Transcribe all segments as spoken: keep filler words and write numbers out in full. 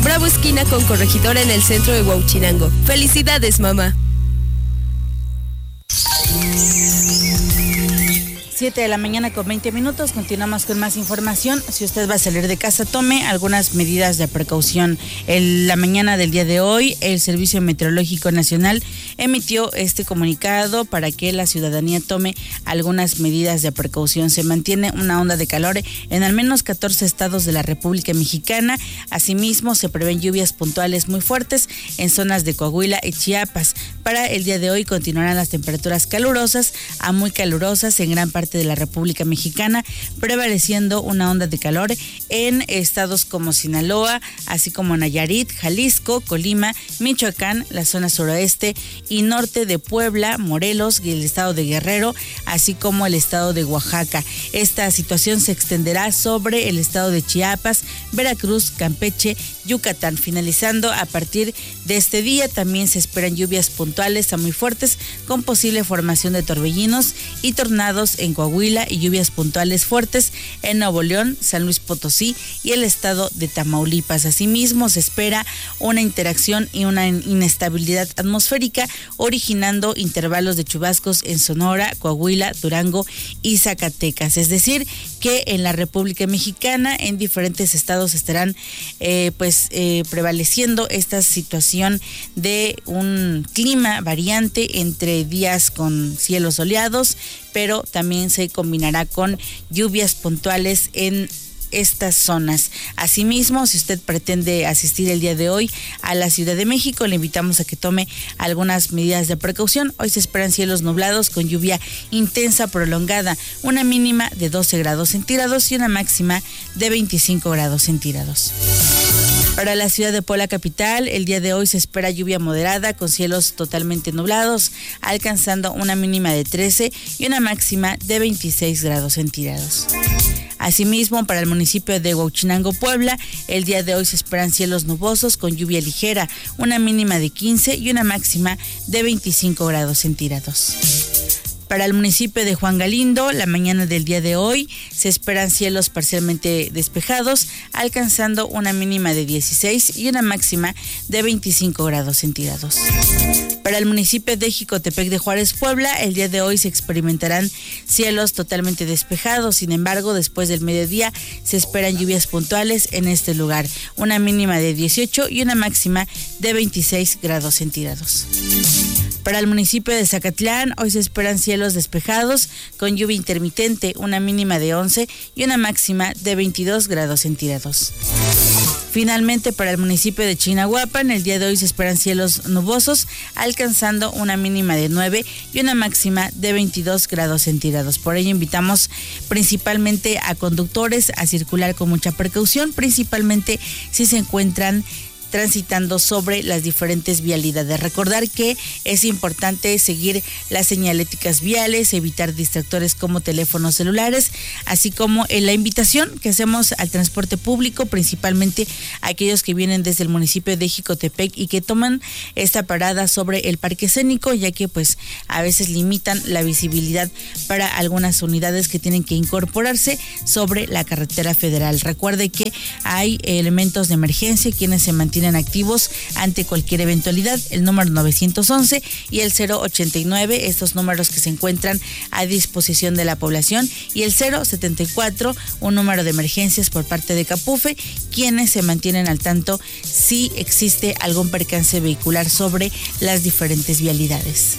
Bravo esquina con Corregidora en el centro de Huauchinango. ¡Felicidades, mamá! siete de la mañana con veinte minutos, continuamos con más información. Si usted va a salir de casa, tome algunas medidas de precaución. En la mañana del día de hoy, el Servicio Meteorológico Nacional emitió este comunicado para que la ciudadanía tome algunas medidas de precaución. Se mantiene una onda de calor en al menos catorce estados de la República Mexicana. Asimismo, se prevén lluvias puntuales muy fuertes en zonas de Coahuila y Chiapas. Para el día de hoy continuarán las temperaturas calurosas a muy calurosas en gran parte de la República Mexicana, prevaleciendo una onda de calor en estados como Sinaloa, así como Nayarit, Jalisco, Colima, Michoacán, la zona suroeste y norte de Puebla, Morelos y el estado de Guerrero, así como el estado de Oaxaca. Esta situación se extenderá sobre el estado de Chiapas, Veracruz, Campeche, Yucatán. Finalizando a partir de este día, también se esperan lluvias puntuales a muy fuertes con posible formación de torbellinos y tornados en Coahuila y lluvias puntuales fuertes en Nuevo León, San Luis Potosí y el estado de Tamaulipas. Asimismo, se espera una interacción y una inestabilidad atmosférica, originando intervalos de chubascos en Sonora, Coahuila, Durango y Zacatecas. Es decir, que en la República Mexicana, en diferentes estados estarán eh, pues eh, prevaleciendo esta situación de un clima variante entre días con cielos soleados, pero también se combinará con lluvias puntuales en estas zonas. Asimismo, si usted pretende asistir el día de hoy a la Ciudad de México, le invitamos a que tome algunas medidas de precaución. Hoy se esperan cielos nublados con lluvia intensa prolongada, una mínima de doce grados centígrados y una máxima de veinticinco grados centígrados. Para la ciudad de Puebla capital, el día de hoy se espera lluvia moderada con cielos totalmente nublados, alcanzando una mínima de trece y una máxima de veintiséis grados centígrados. Asimismo, para el municipio de Huauchinango, Puebla, el día de hoy se esperan cielos nubosos con lluvia ligera, una mínima de quince y una máxima de veinticinco grados centígrados. Para el municipio de Juan Galindo, la mañana del día de hoy se esperan cielos parcialmente despejados, alcanzando una mínima de dieciséis y una máxima de veinticinco grados centígrados. Para el municipio de Jicotepec de Juárez, Puebla, el día de hoy se experimentarán cielos totalmente despejados. Sin embargo, después del mediodía se esperan lluvias puntuales en este lugar, una mínima de dieciocho y una máxima de veintiséis grados centígrados. Para el municipio de Zacatlán, hoy se esperan cielos despejados con lluvia intermitente, una mínima de once y una máxima de veintidós grados centígrados. Finalmente, para el municipio de Chignahuapan, el día de hoy se esperan cielos nubosos, alcanzando una mínima de nueve y una máxima de veintidós grados centígrados. Por ello, invitamos principalmente a conductores a circular con mucha precaución, principalmente si se encuentran transitando sobre las diferentes vialidades. Recordar que es importante seguir las señaléticas viales, evitar distractores como teléfonos celulares, así como en la invitación que hacemos al transporte público, principalmente a aquellos que vienen desde el municipio de Jicotepec y que toman esta parada sobre el parque escénico, ya que pues a veces limitan la visibilidad para algunas unidades que tienen que incorporarse sobre la carretera federal. Recuerde que hay elementos de emergencia quienes se mantienen activos ante cualquier eventualidad, el número nueve once y el cero ochenta y nueve, estos números que se encuentran a disposición de la población, y el cero setenta y cuatro, un número de emergencias por parte de Capufe, quienes se mantienen al tanto si existe algún percance vehicular sobre las diferentes vialidades.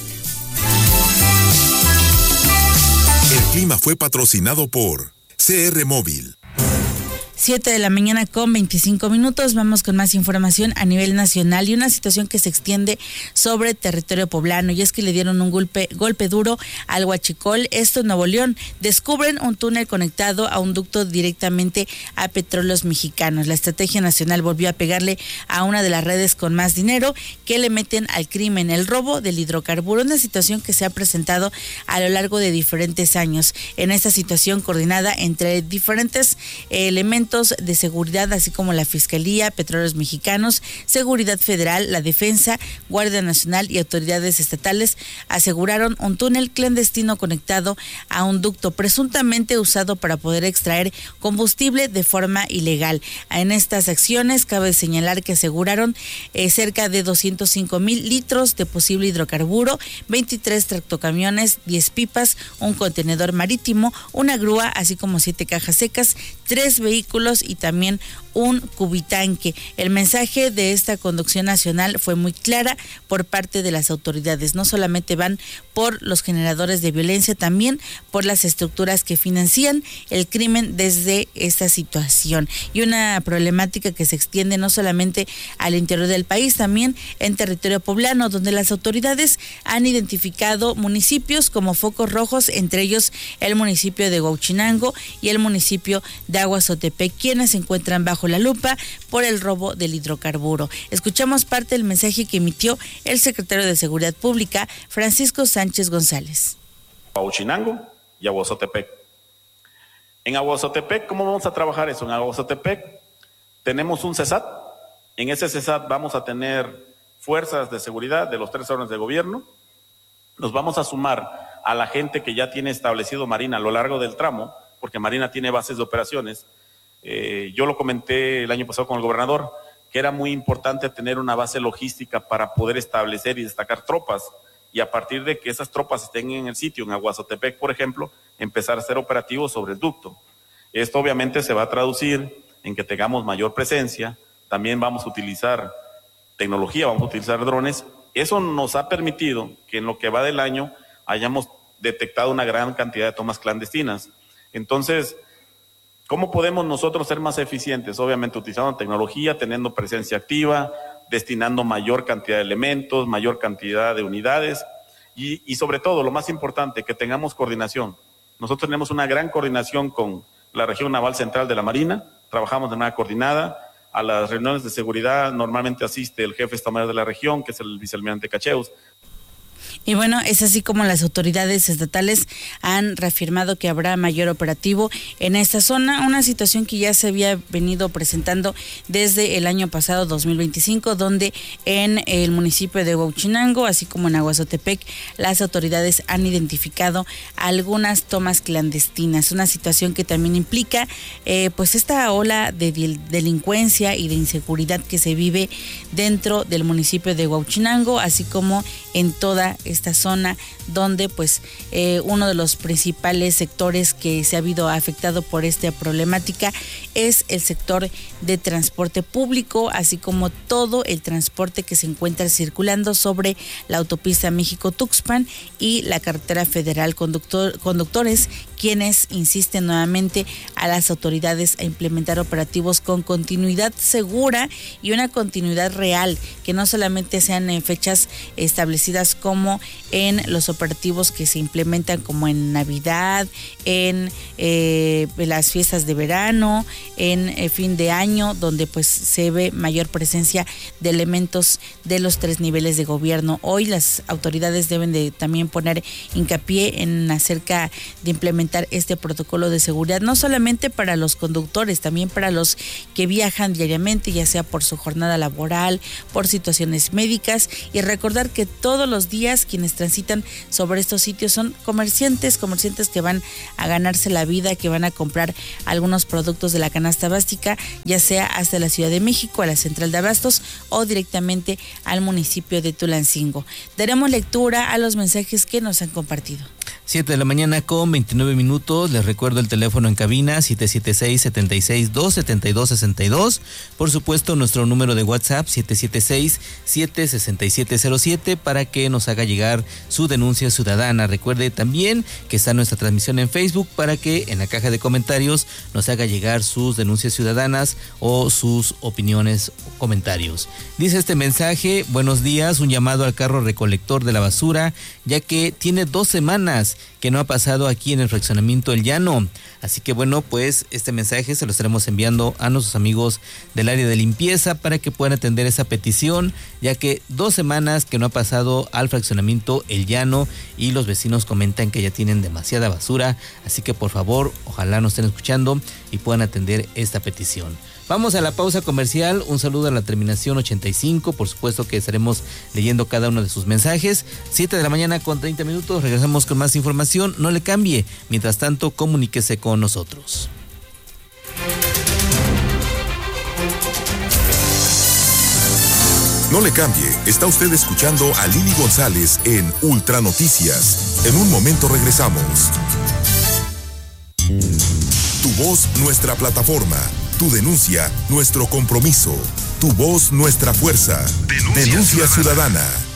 El clima fue patrocinado por C R Móvil. siete de la mañana con veinticinco minutos, vamos con más información a nivel nacional y una situación que se extiende sobre territorio poblano, y es que le dieron un golpe, golpe duro al Huachicol, esto en Nuevo León. Descubren un túnel conectado a un ducto directamente a Petróleos Mexicanos. La estrategia nacional volvió a pegarle a una de las redes con más dinero que le meten al crimen, el robo del hidrocarburo, una situación que se ha presentado a lo largo de diferentes años. En esta situación coordinada entre diferentes elementos elementos de seguridad, así como la Fiscalía, Petróleos Mexicanos, Seguridad Federal, la Defensa, Guardia Nacional y autoridades estatales aseguraron un túnel clandestino conectado a un ducto presuntamente usado para poder extraer combustible de forma ilegal. En estas acciones cabe señalar que aseguraron eh, cerca de doscientos cinco mil litros de posible hidrocarburo, veintitrés tractocamiones, diez pipas, un contenedor marítimo, una grúa, así como siete cajas secas, tres vehículos y también un cubitanque. El mensaje de esta conducción nacional fue muy clara por parte de las autoridades. No solamente van por los generadores de violencia, también por las estructuras que financian el crimen desde esta situación. Y una problemática que se extiende no solamente al interior del país, también en territorio poblano, donde las autoridades han identificado municipios como focos rojos, entre ellos el municipio de Huauchinango y el municipio de Aguazotepec, quienes se encuentran bajo la lupa por el robo del hidrocarburo. Escuchamos parte del mensaje que emitió el secretario de Seguridad Pública, Francisco Sánchez González. Huauchinango y Aguazotepec. En Aguazotepec, ¿cómo vamos a trabajar eso? En Aguazotepec tenemos un CESAT. En ese CESAT vamos a tener fuerzas de seguridad de los tres órdenes de gobierno. Nos vamos a sumar a la gente que ya tiene establecido Marina a lo largo del tramo, porque Marina tiene bases de operaciones. Eh, yo lo comenté el año pasado con el gobernador, que era muy importante tener una base logística para poder establecer y destacar tropas, y a partir de que esas tropas estén en el sitio, en Aguazotepec, por ejemplo, empezar a ser operativos sobre el ducto. Esto obviamente se va a traducir en que tengamos mayor presencia, también vamos a utilizar tecnología, vamos a utilizar drones. Eso nos ha permitido que en lo que va del año hayamos detectado una gran cantidad de tomas clandestinas. Entonces, ¿cómo podemos nosotros ser más eficientes? Obviamente utilizando tecnología, teniendo presencia activa, destinando mayor cantidad de elementos, mayor cantidad de unidades y, y sobre todo, lo más importante, que tengamos coordinación. Nosotros tenemos una gran coordinación con la región naval central de la Marina, trabajamos de manera coordinada. A las reuniones de seguridad normalmente asiste el jefe de Estado Mayor de la región, que es el vicealmirante Cacheus. Y bueno, es así como las autoridades estatales han reafirmado que habrá mayor operativo en esta zona, una situación que ya se había venido presentando desde el año pasado, dos mil veinticinco, donde en el municipio de Huauchinango, así como en Aguazotepec, las autoridades han identificado algunas tomas clandestinas, una situación que también implica eh, pues esta ola de delincuencia y de inseguridad que se vive dentro del municipio de Huauchinango, así como en toda esta zona donde pues eh, uno de los principales sectores que se ha habido afectado por esta problemática es el sector de transporte público, así como todo el transporte que se encuentra circulando sobre la autopista México-Tuxpan y la carretera federal. Conductor, conductores quienes insisten nuevamente a las autoridades a implementar operativos con continuidad segura y una continuidad real, que no solamente sean en fechas establecidas como en los operativos que se implementan como en Navidad, en eh, las fiestas de verano, en eh, fin de año, donde pues se ve mayor presencia de elementos de los tres niveles de gobierno. Hoy las autoridades deben de también poner hincapié en acerca de implementar este protocolo de seguridad, no solamente para los conductores, también para los que viajan diariamente, ya sea por su jornada laboral, por situaciones médicas, y recordar que todos los días quienes transitan sobre estos sitios son comerciantes, comerciantes que van a ganarse la vida, que van a comprar algunos productos de la canasta básica, ya sea hasta la Ciudad de México, a la central de abastos o directamente al municipio de Tulancingo. Daremos lectura a los mensajes que nos han compartido. siete de la mañana con veintinueve minutos. Les recuerdo el teléfono en cabina siete siete seis, siete seis dos, siete dos seis dos. Por supuesto, nuestro número de WhatsApp siete siete seis, siete seis siete cero siete para que nos haga llegar su denuncia ciudadana. Recuerde también que está nuestra transmisión en Facebook para que en la caja de comentarios nos haga llegar sus denuncias ciudadanas o sus opiniones o comentarios. Dice este mensaje: buenos días, un llamado al carro recolector de la basura, ya que tiene dos semanas que no ha pasado aquí en el fraccionamiento El Llano. Así que bueno, pues este mensaje se lo estaremos enviando a nuestros amigos del área de limpieza para que puedan atender esa petición, ya que dos semanas que no ha pasado al fraccionamiento El Llano y los vecinos comentan que ya tienen demasiada basura, así que por favor, ojalá nos estén escuchando y puedan atender esta petición. Vamos a la pausa comercial, un saludo a la terminación ochenta y cinco, por supuesto que estaremos leyendo cada uno de sus mensajes. siete de la mañana con treinta minutos, regresamos con más información, no le cambie, mientras tanto comuníquese con nosotros. No le cambie, está usted escuchando a Lili González en Ultra Noticias. En un momento regresamos. Tu voz, nuestra plataforma. Tu denuncia, nuestro compromiso. Tu voz, nuestra fuerza. Denuncia, Denuncia ciudadana. ciudadana.